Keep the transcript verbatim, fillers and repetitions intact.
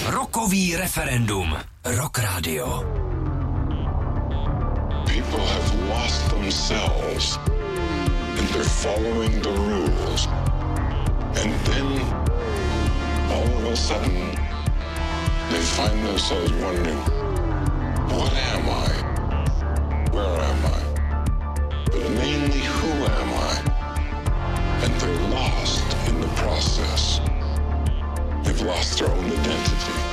Rokový referendum. Rock Radio. People have lost themselves and they're following the rules. And then all of a sudden they find themselves wondering, what am I? Where am I? But mainly, who am I? And they're lost in the process. They've lost their own identity.